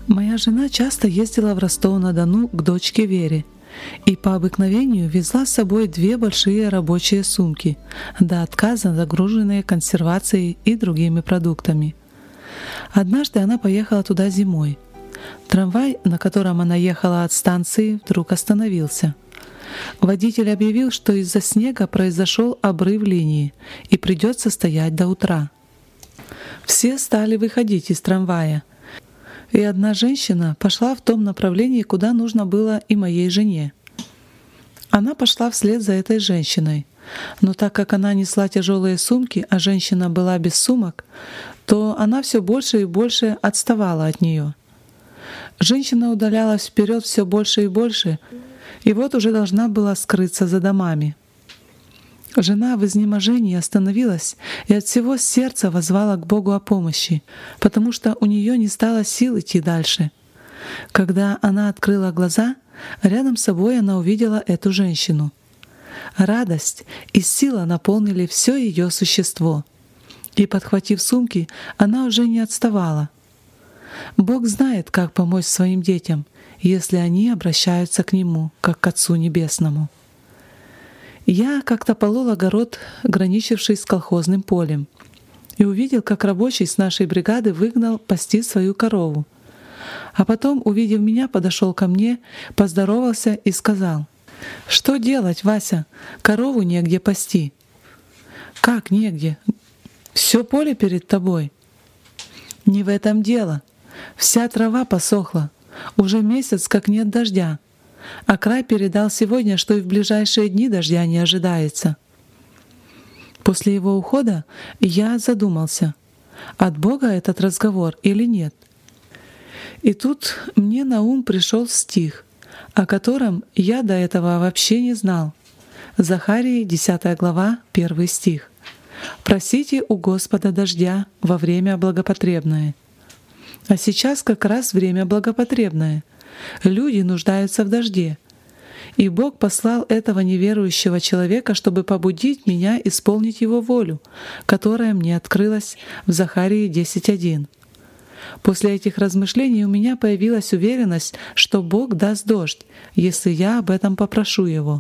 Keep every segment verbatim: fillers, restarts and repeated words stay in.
Моя жена часто ездила в Ростов-на-Дону к дочке Вере и по обыкновению везла с собой две большие рабочие сумки, до отказа загруженные консервацией и другими продуктами. Однажды она поехала туда зимой. Трамвай, на котором она ехала от станции, вдруг остановился. Водитель объявил, что из-за снега произошел обрыв линии и придется стоять до утра. Все стали выходить из трамвая, и одна женщина пошла в том направлении, куда нужно было и моей жене. Она пошла вслед за этой женщиной, но так как она несла тяжелые сумки, а женщина была без сумок, то она все больше и больше отставала от нее. Женщина удалялась вперед все больше и больше, и вот уже должна была скрыться за домами. Жена в изнеможении остановилась и от всего сердца воззвала к Богу о помощи, потому что у нее не стало сил идти дальше. Когда она открыла глаза, рядом с собой она увидела эту женщину. Радость и сила наполнили все ее существо, и, подхватив сумки, она уже не отставала. Бог знает, как помочь своим детям, если они обращаются к Нему, как к Отцу Небесному. Я как-то полол огород, граничивший с колхозным полем, и увидел, как рабочий с нашей бригады выгнал пасти свою корову. А потом, увидев меня, подошел ко мне, поздоровался и сказал: «Что делать, Вася? Корову негде пасти». «Как негде? Все поле перед тобой». «Не в этом дело. Вся трава посохла. Уже месяц, как нет дождя. А край передал сегодня, что и в ближайшие дни дождя не ожидается». После его ухода я задумался, от Бога этот разговор или нет. И тут мне на ум пришел стих, о котором я до этого вообще не знал. Захарии, десятая глава, первый стих. «Просите у Господа дождя во время благопотребное». А сейчас как раз время благопотребное. Люди нуждаются в дожде. И Бог послал этого неверующего человека, чтобы побудить меня исполнить Его волю, которая мне открылась в Захарии десять один. После этих размышлений у меня появилась уверенность, что Бог даст дождь, если я об этом попрошу Его.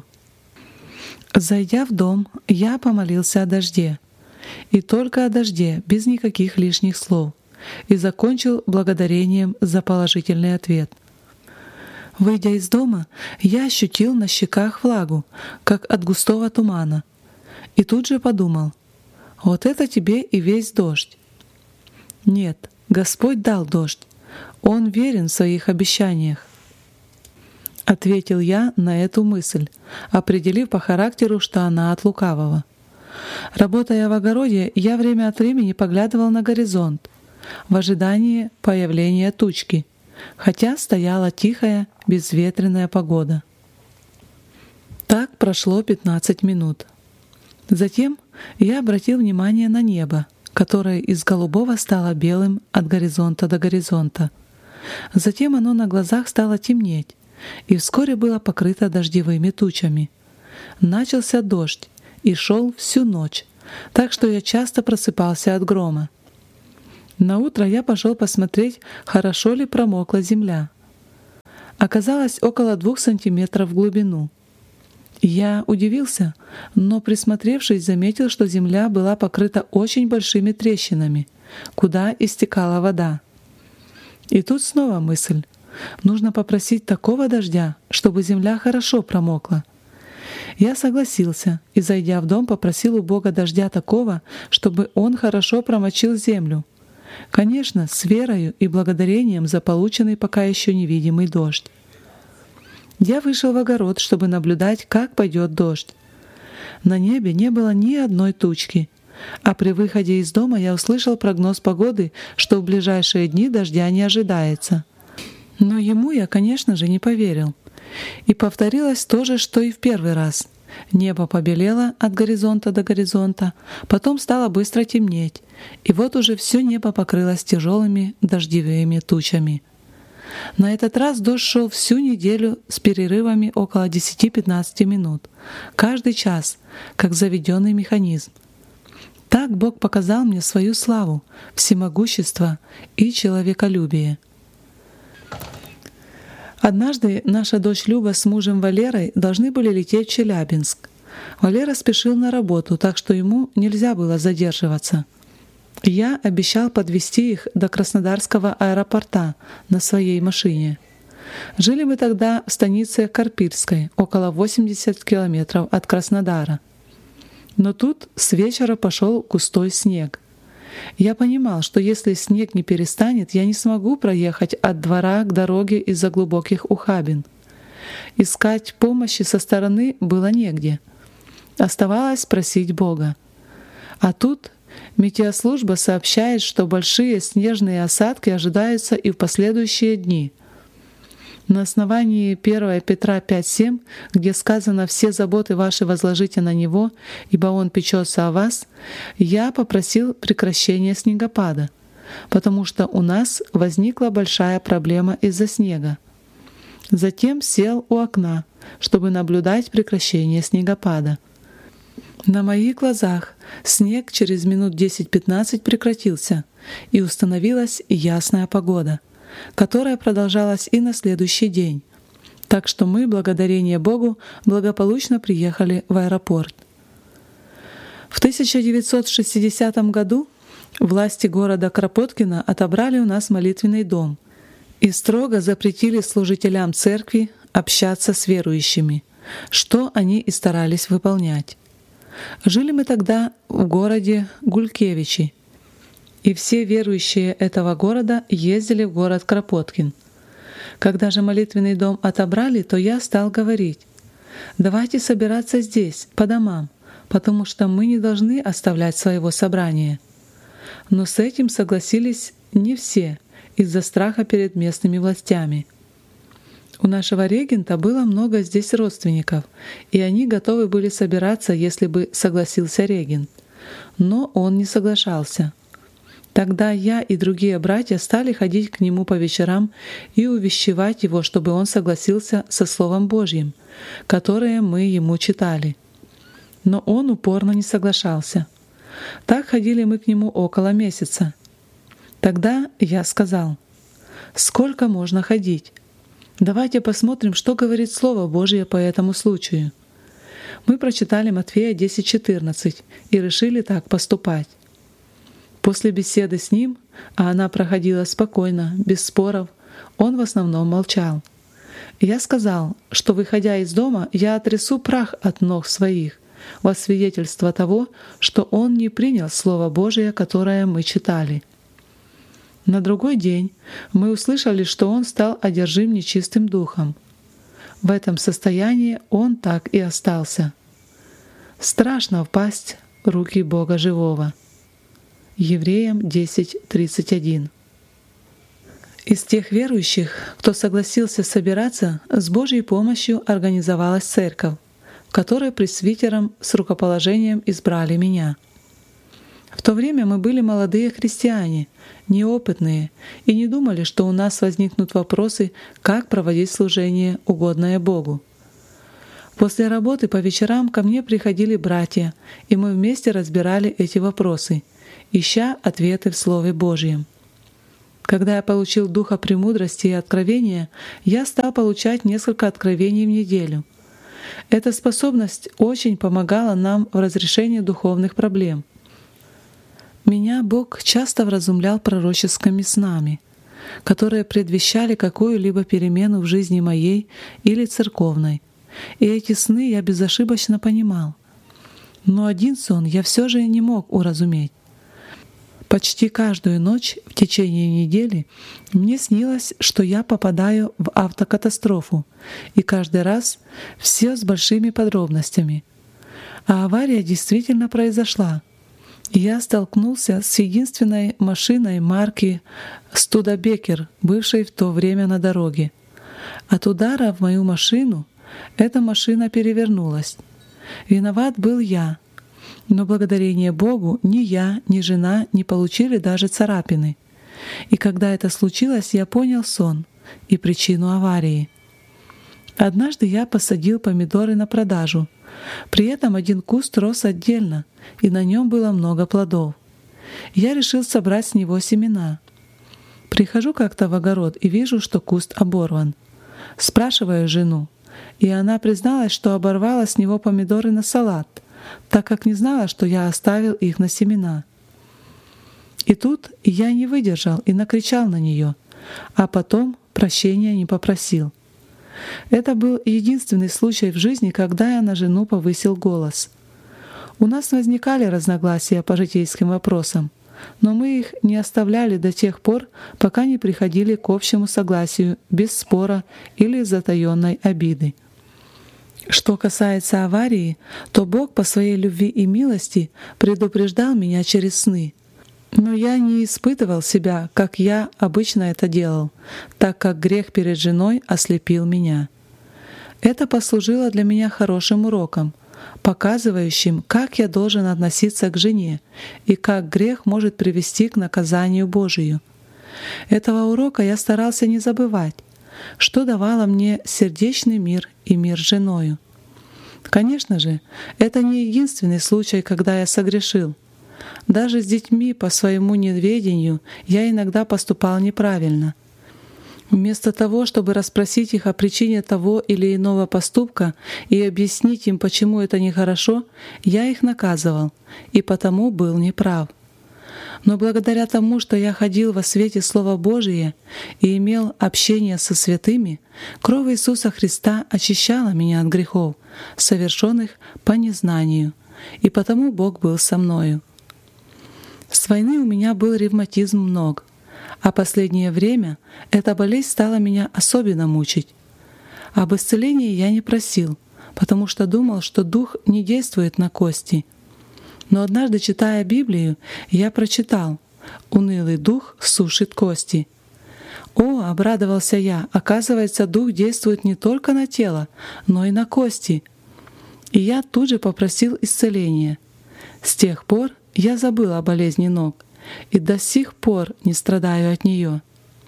Зайдя в дом, я помолился о дожде. И только о дожде, без никаких лишних слов. И закончил благодарением за положительный ответ. Выйдя из дома, я ощутил на щеках влагу, как от густого тумана, и тут же подумал: вот это тебе и весь дождь. Нет, Господь дал дождь, Он верен в своих обещаниях. Ответил я на эту мысль, определив по характеру, что она от лукавого. Работая в огороде, я время от времени поглядывал на горизонт, в ожидании появления тучки, хотя стояла тихая, безветренная погода. Так прошло пятнадцать минут. Затем я обратил внимание на небо, которое из голубого стало белым от горизонта до горизонта. Затем оно на глазах стало темнеть, и вскоре было покрыто дождевыми тучами. Начался дождь и шел всю ночь, так что я часто просыпался от грома. Наутро я пошел посмотреть, хорошо ли промокла земля. Оказалось около двух сантиметров в глубину. Я удивился, но, присмотревшись, заметил, что земля была покрыта очень большими трещинами, куда истекала вода. И тут снова мысль: нужно попросить такого дождя, чтобы земля хорошо промокла. Я согласился и, зайдя в дом, попросил у Бога дождя такого, чтобы Он хорошо промочил землю. Конечно, с верою и благодарением за полученный пока еще невидимый дождь. Я вышел в огород, чтобы наблюдать, как пойдет дождь. На небе не было ни одной тучки, а при выходе из дома я услышал прогноз погоды, что в ближайшие дни дождя не ожидается. Но ему я, конечно же, не поверил. И повторилось то же, что и в первый раз. Небо побелело от горизонта до горизонта, потом стало быстро темнеть, и вот уже все небо покрылось тяжелыми дождевыми тучами. На этот раз дождь шел всю неделю с перерывами около десяти-пятнадцати минут, каждый час, как заведенный механизм. Так Бог показал мне свою славу, всемогущество и человеколюбие. Однажды наша дочь Люба с мужем Валерой должны были лететь в Челябинск. Валера спешил на работу, так что ему нельзя было задерживаться. Я обещал подвезти их до Краснодарского аэропорта на своей машине. Жили мы тогда в станице Карпильской, около восемьдесят километров от Краснодара. Но тут с вечера пошел густой снег. Я понимал, что если снег не перестанет, я не смогу проехать от двора к дороге из-за глубоких ухабин. Искать помощи со стороны было негде. Оставалось просить Бога. А тут метеослужба сообщает, что большие снежные осадки ожидаются и в последующие дни. На основании первого Петра пять семь, где сказано «все заботы ваши возложите на Него, ибо Он печется о вас», я попросил прекращения снегопада, потому что у нас возникла большая проблема из-за снега. Затем сел у окна, чтобы наблюдать прекращение снегопада. На моих глазах снег через минут десять-пятнадцать прекратился, и установилась ясная погода, которая продолжалась и на следующий день. Так что мы, благодарение Богу, благополучно приехали в аэропорт. В тысяча девятьсот шестидесятом году власти города Кропоткина отобрали у нас молитвенный дом и строго запретили служителям церкви общаться с верующими, что они и старались выполнять. Жили мы тогда в городе Гулькевичи, и все верующие этого города ездили в город Кропоткин. Когда же молитвенный дом отобрали, то я стал говорить: «Давайте собираться здесь, по домам, потому что мы не должны оставлять своего собрания». Но с этим согласились не все из-за страха перед местными властями. У нашего регента было много здесь родственников, и они готовы были собираться, если бы согласился регент. Но он не соглашался. Тогда я и другие братья стали ходить к нему по вечерам и увещевать его, чтобы он согласился со Словом Божьим, которое мы ему читали. Но он упорно не соглашался. Так ходили мы к нему около месяца. Тогда я сказал: «Сколько можно ходить? Давайте посмотрим, что говорит Слово Божье по этому случаю». Мы прочитали Матфея десять четырнадцать и решили так поступать. После беседы с ним, а она проходила спокойно, без споров, он в основном молчал. Я сказал, что, выходя из дома, я отрясу прах от ног своих, во свидетельство того, что он не принял Слово Божие, которое мы читали. На другой день мы услышали, что он стал одержим нечистым духом. В этом состоянии он так и остался. Страшно впасть в руки Бога живого. Евреям десять тридцать один. Из тех верующих, кто согласился собираться, с Божьей помощью организовалась церковь, в которой пресвитером с рукоположением избрали меня. В то время мы были молодые христиане, неопытные, и не думали, что у нас возникнут вопросы, как проводить служение, угодное Богу. После работы по вечерам ко мне приходили братья, и мы вместе разбирали эти вопросы, ища ответы в Слове Божьем. Когда я получил духа премудрости и откровения, я стал получать несколько откровений в неделю. Эта способность очень помогала нам в разрешении духовных проблем. Меня Бог часто вразумлял пророческими снами, которые предвещали какую-либо перемену в жизни моей или церковной, и эти сны я безошибочно понимал. Но один сон я все же не мог уразуметь. Почти каждую ночь в течение недели мне снилось, что я попадаю в автокатастрофу, и каждый раз все с большими подробностями. А авария действительно произошла. Я столкнулся с единственной машиной марки «Студебекер», бывшей в то время на дороге. От удара в мою машину эта машина перевернулась. Виноват был я, но благодарение Богу ни я, ни жена не получили даже царапины. И когда это случилось, я понял сон и причину аварии. Однажды я посадил помидоры на продажу. При этом один куст рос отдельно, и на нем было много плодов. Я решил собрать с него семена. Прихожу как-то в огород и вижу, что куст оборван. Спрашиваю жену, и она призналась, что оборвала с него помидоры на салат, так как не знала, что я оставил их на семена. И тут я не выдержал и накричал на нее, а потом прощения не попросил. Это был единственный случай в жизни, когда я на жену повысил голос. У нас возникали разногласия по житейским вопросам, но мы их не оставляли до тех пор, пока не приходили к общему согласию без спора или затаённой обиды. Что касается аварии, то Бог по своей любви и милости предупреждал меня через сны. Но я не испытывал себя, как я обычно это делал, так как грех перед женой ослепил меня. Это послужило для меня хорошим уроком, показывающим, как я должен относиться к жене и как грех может привести к наказанию Божию. Этого урока я старался не забывать, что давало мне сердечный мир и мир с женою. Конечно же, это не единственный случай, когда я согрешил. Даже с детьми по своему неведению я иногда поступал неправильно. Вместо того, чтобы расспросить их о причине того или иного поступка и объяснить им, почему это нехорошо, я их наказывал, и потому был неправ. Но благодаря тому, что я ходил во свете Слова Божия и имел общение со святыми, кровь Иисуса Христа очищала меня от грехов, совершенных по незнанию, и потому Бог был со мною. С войны у меня был ревматизм ног, а последнее время эта болезнь стала меня особенно мучить. Об исцелении я не просил, потому что думал, что Дух не действует на кости. Но однажды, читая Библию, я прочитал: «Унылый дух сушит кости». О, обрадовался я, оказывается, Дух действует не только на тело, но и на кости. И я тут же попросил исцеления. С тех пор я забыл о болезни ног и до сих пор не страдаю от нее.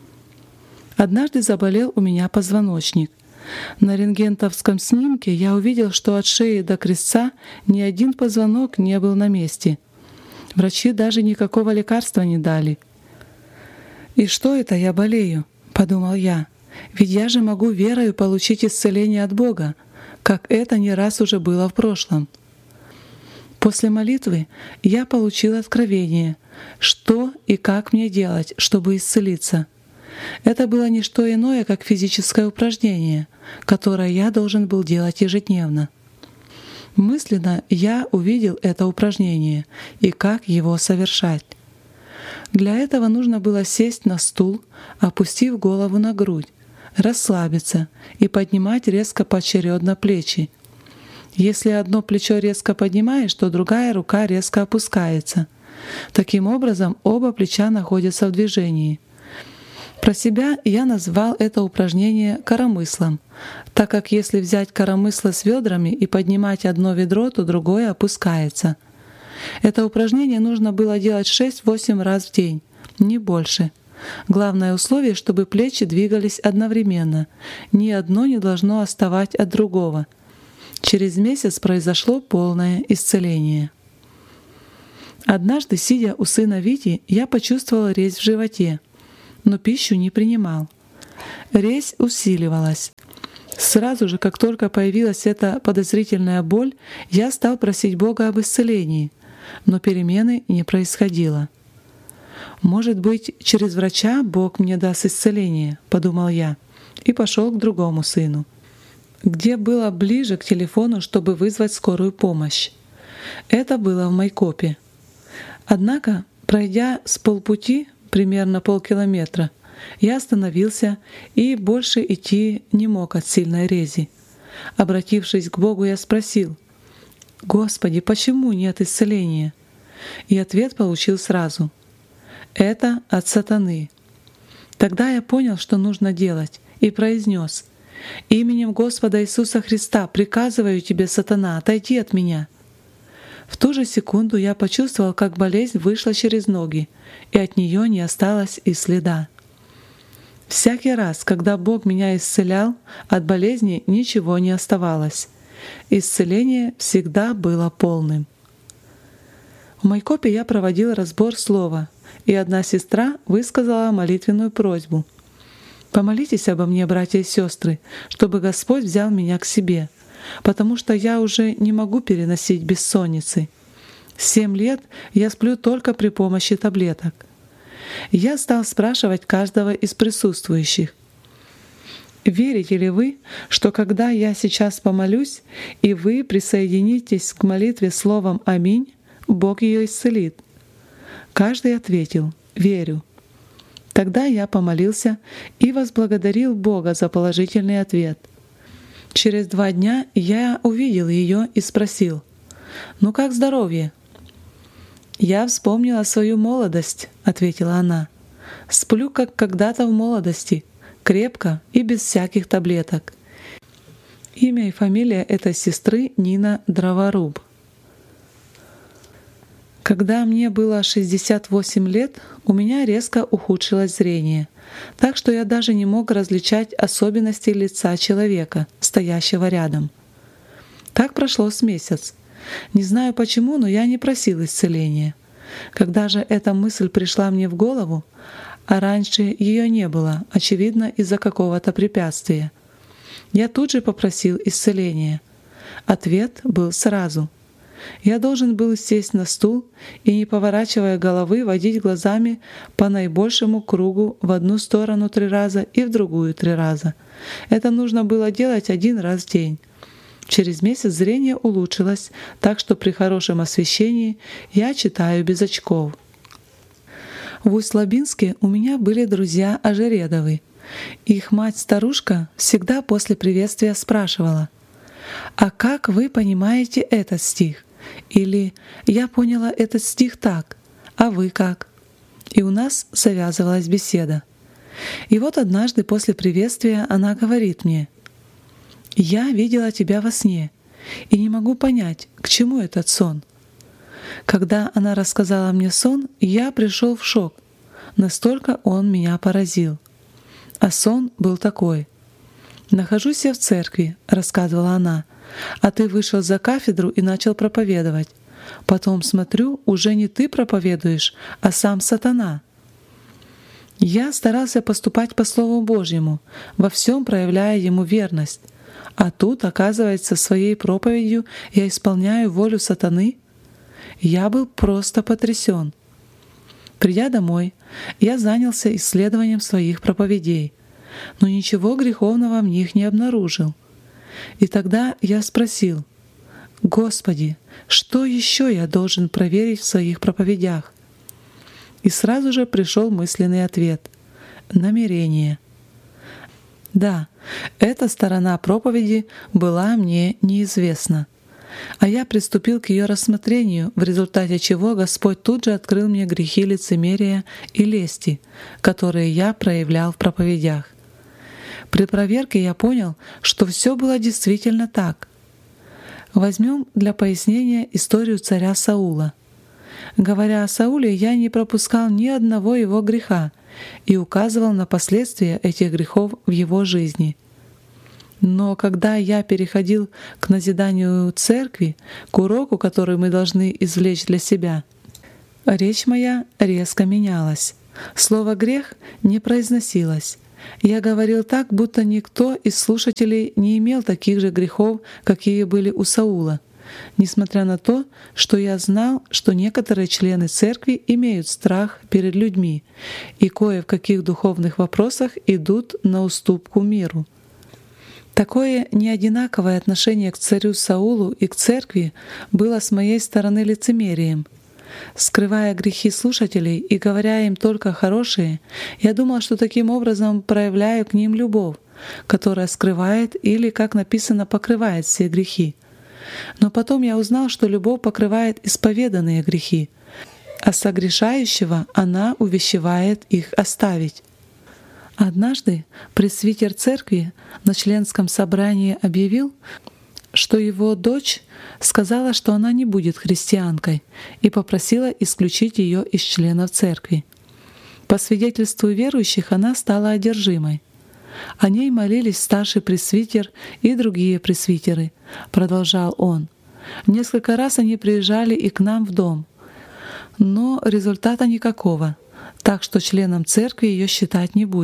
Однажды заболел у меня позвоночник. На рентгеновском снимке я увидел, что от шеи до крестца ни один позвонок не был на месте. Врачи даже никакого лекарства не дали. «И что это я болею?» — подумал я. «Ведь я же могу верою получить исцеление от Бога, как это не раз уже было в прошлом». После молитвы я получил откровение, что и как мне делать, чтобы исцелиться. Это было не что иное, как физическое упражнение, которое я должен был делать ежедневно. Мысленно я увидел это упражнение и как его совершать. Для этого нужно было сесть на стул, опустив голову на грудь, расслабиться и поднимать резко поочередно плечи. Если одно плечо резко поднимаешь, то другая рука резко опускается. Таким образом, оба плеча находятся в движении. Про себя я назвал это упражнение коромыслом, так как если взять коромысло с ведрами и поднимать одно ведро, то другое опускается. Это упражнение нужно было делать шесть-восемь раз в день, не больше. Главное условие, чтобы плечи двигались одновременно. Ни одно не должно отставать от другого. Через месяц произошло полное исцеление. Однажды, сидя у сына Вити, я почувствовал резь в животе, но пищу не принимал. Резь усиливалась. Сразу же, как только появилась эта подозрительная боль, я стал просить Бога об исцелении, но перемены не происходило. «Может быть, через врача Бог мне даст исцеление», — подумал я, и пошел к другому сыну, где было ближе к телефону, чтобы вызвать скорую помощь. Это было в Майкопе. Однако, пройдя с полпути, примерно полкилометра, я остановился и больше идти не мог от сильной рези. Обратившись к Богу, я спросил: «Господи, почему нет исцеления?» И ответ получил сразу: «Это от сатаны». Тогда я понял, что нужно делать, и произнес: «Именем Господа Иисуса Христа приказываю тебе, сатана, отойди от меня». В ту же секунду я почувствовал, как болезнь вышла через ноги, и от нее не осталось и следа. Всякий раз, когда Бог меня исцелял, от болезни ничего не оставалось. Исцеление всегда было полным. В Майкопе я проводил разбор слова, и одна сестра высказала молитвенную просьбу. Помолитесь обо мне, братья и сестры, чтобы Господь взял меня к себе, потому что я уже не могу переносить бессонницы. Семь лет я сплю только при помощи таблеток. Я стал спрашивать каждого из присутствующих: верите ли вы, что когда я сейчас помолюсь, и вы присоединитесь к молитве словом «Аминь», Бог ее исцелит? Каждый ответил: верю. Тогда я помолился и возблагодарил Бога за положительный ответ. Через два дня я увидел ее и спросил: «Ну как здоровье?» «Я вспомнила свою молодость», — ответила она. «Сплю, как когда-то в молодости, крепко и без всяких таблеток». Имя и фамилия этой сестры Нина Дроворуб. Когда мне было шестьдесят восемь лет, у меня резко ухудшилось зрение, так что я даже не мог различать особенности лица человека, стоящего рядом. Так прошло с месяц. Не знаю почему, но я не просил исцеления. Когда же эта мысль пришла мне в голову, а раньше ее не было, очевидно, из-за какого-то препятствия, я тут же попросил исцеления. Ответ был сразу. Я должен был сесть на стул и, не поворачивая головы, водить глазами по наибольшему кругу в одну сторону три раза и в другую три раза. Это нужно было делать один раз в день. Через месяц зрение улучшилось, так что при хорошем освещении я читаю без очков. В Усть-Лабинске у меня были друзья Ожередовы. Их мать-старушка всегда после приветствия спрашивала: «А как вы понимаете этот стих?» Или «Я поняла этот стих так, а вы как?» И у нас завязывалась беседа. И вот однажды после приветствия она говорит мне: «Я видела тебя во сне и не могу понять, к чему этот сон». Когда она рассказала мне сон, я пришел в шок. Настолько он меня поразил. А сон был такой: «Нахожусь я в церкви», — рассказывала она, «а ты вышел за кафедру и начал проповедовать. Потом смотрю, уже не ты проповедуешь, а сам сатана». Я старался поступать по Слову Божьему, во всем проявляя ему верность. А тут, оказывается, своей проповедью я исполняю волю сатаны. Я был просто потрясен. Придя домой, я занялся исследованием своих проповедей, но ничего греховного в них не обнаружил. И тогда я спросил: «Господи, что еще я должен проверить в своих проповедях?» И сразу же пришел мысленный ответ: намерение. Да, эта сторона проповеди была мне неизвестна, а я приступил к ее рассмотрению, в результате чего Господь тут же открыл мне грехи лицемерия и лести, которые я проявлял в проповедях. При проверке я понял, что все было действительно так. Возьмем для пояснения историю царя Саула. Говоря о Сауле, я не пропускал ни одного его греха и указывал на последствия этих грехов в его жизни. Но когда я переходил к назиданию церкви, к уроку, который мы должны извлечь для себя, речь моя резко менялась. Слово «грех» не произносилось. Я говорил так, будто никто из слушателей не имел таких же грехов, какие были у Саула, несмотря на то, что я знал, что некоторые члены церкви имеют страх перед людьми и кое в каких духовных вопросах идут на уступку миру. Такое неодинаковое отношение к царю Саулу и к церкви было с моей стороны лицемерием. Скрывая грехи слушателей и говоря им только хорошие, я думал, что таким образом проявляю к ним любовь, которая скрывает или, как написано, покрывает все грехи. Но потом я узнал, что любовь покрывает исповеданные грехи, а согрешающего она увещевает их оставить. Однажды пресвитер церкви на членском собрании объявил, что его дочь сказала, что она не будет христианкой, и попросила исключить ее из членов церкви. По свидетельству верующих, она стала одержимой. О ней молились старший пресвитер и другие пресвитеры, продолжал он. Несколько раз они приезжали и к нам в дом, но результата никакого, так что членом церкви ее считать не будем.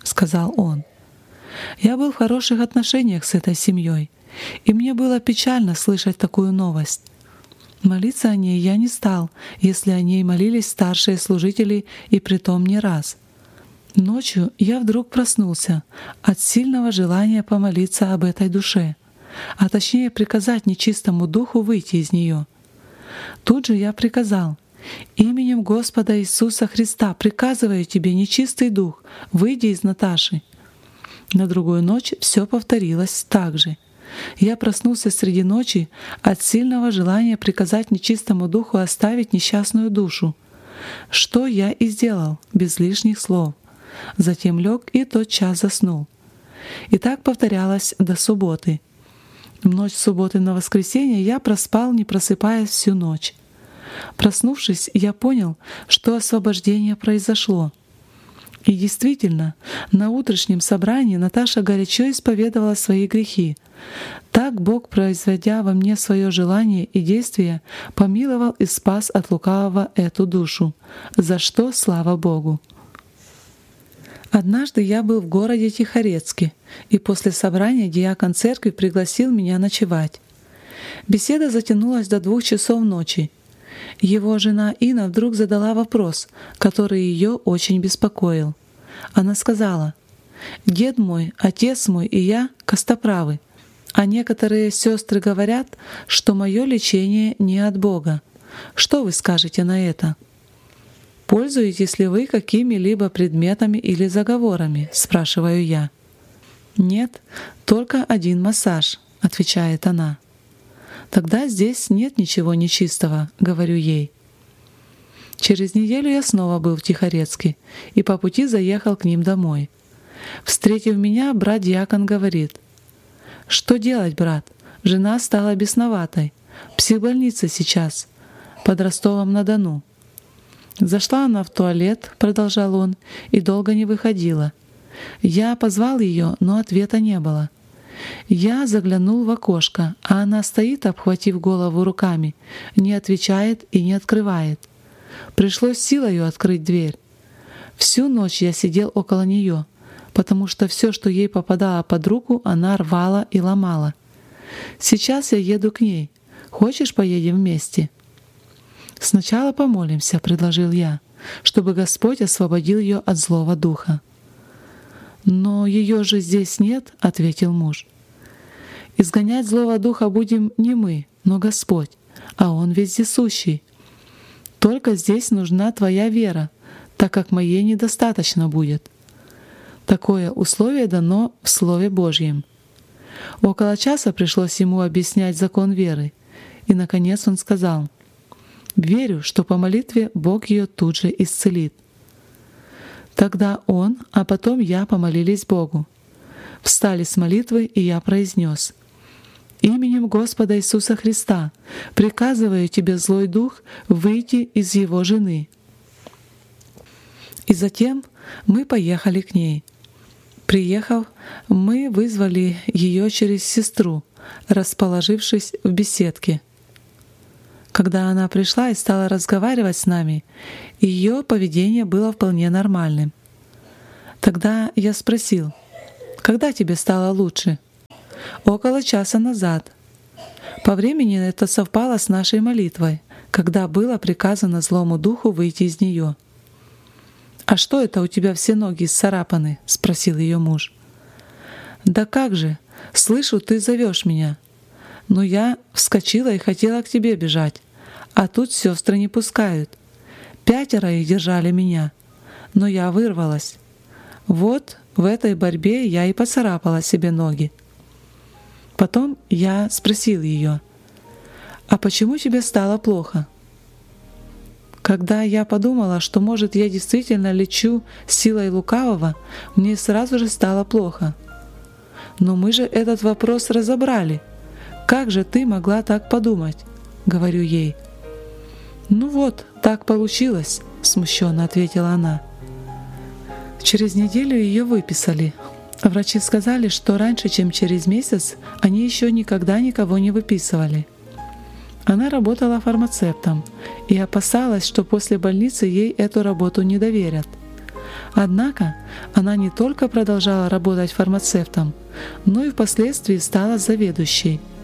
— сказал он. Я был в хороших отношениях с этой семьей, и мне было печально слышать такую новость. Молиться о ней я не стал, если о ней молились старшие служители, и притом не раз. Ночью я вдруг проснулся от сильного желания помолиться об этой душе, а точнее приказать нечистому духу выйти из нее. Тут же я приказал: «Именем Господа Иисуса Христа приказываю тебе, нечистый дух, выйди из Наташи». На другую ночь все повторилось так же. Я проснулся среди ночи от сильного желания приказать нечистому духу оставить несчастную душу, что я и сделал без лишних слов. Затем лег и тотчас заснул. И так повторялось до субботы. В ночь с субботы на воскресенье я проспал, не просыпаясь, всю ночь. Проснувшись, я понял, что освобождение произошло. И действительно, на утреннем собрании Наташа горячо исповедовала свои грехи. Так Бог, производя во мне свое желание и действие, помиловал и спас от лукавого эту душу, за что слава Богу. Однажды я был в городе Тихорецке, и после собрания диакон церкви пригласил меня ночевать. Беседа затянулась до двух часов ночи. Его жена Инна вдруг задала вопрос, который ее очень беспокоил. Она сказала: «Дед мой, отец мой и я костоправы, а некоторые сестры говорят, что мое лечение не от Бога. Что вы скажете на это?» «Пользуетесь ли вы какими-либо предметами или заговорами?» — спрашиваю я. «Нет, только один массаж», — отвечает она. «Тогда здесь нет ничего нечистого», — говорю ей. Через неделю я снова был в Тихорецке и по пути заехал к ним домой. Встретив меня, брат-диакон говорит: «Что делать, брат? Жена стала бесноватой. В психбольнице сейчас, под Ростовом-на-Дону». «Зашла она в туалет», — продолжал он, — «и долго не выходила. Я позвал ее, но ответа не было. Я заглянул в окошко, а она стоит, обхватив голову руками, не отвечает и не открывает. Пришлось силою открыть дверь. Всю ночь я сидел около нее, потому что все, что ей попадало под руку, она рвала и ломала. Сейчас я еду к ней. Хочешь, поедем вместе?» «Сначала помолимся», — предложил я, чтобы Господь освободил ее от злого духа. «Но ее же здесь нет», — ответил муж. «Изгонять злого духа будем не мы, но Господь, а Он вездесущий. Только здесь нужна твоя вера, так как моей недостаточно будет. Такое условие дано в Слове Божьем». Около часа пришлось ему объяснять закон веры, и, наконец, он сказал: «Верю, что по молитве Бог ее тут же исцелит». Тогда он, а потом я помолились Богу. Встали с молитвы, и я произнес: «Именем Господа Иисуса Христа приказываю тебе, злой дух, выйти из его жены». И затем мы поехали к ней. Приехав, мы вызвали ее через сестру, расположившись в беседке. Когда она пришла и стала разговаривать с нами, ее поведение было вполне нормальным. Тогда я спросил: «Когда тебе стало лучше?» «Около часа назад». По времени это совпало с нашей молитвой, когда было приказано злому духу выйти из нее. «А что это у тебя все ноги исцарапаны?» — спросил ее муж. «Да как же, слышу, ты зовешь меня. Но я вскочила и хотела к тебе бежать, а тут сестры не пускают. Пятеро их держали меня, но я вырвалась. Вот в этой борьбе я и поцарапала себе ноги». Потом я спросил ее: «А почему тебе стало плохо?» Когда я подумала, что, может, я действительно лечу силой лукавого, мне сразу же стало плохо. «Но мы же этот вопрос разобрали. Как же ты могла так подумать?» — говорю ей. «Ну вот, так получилось», — смущенно ответила она. Через неделю ее выписали. Врачи сказали, что раньше, чем через месяц, они еще никогда никого не выписывали. Она работала фармацевтом и опасалась, что после больницы ей эту работу не доверят. Однако она не только продолжала работать фармацевтом, но и впоследствии стала заведующей.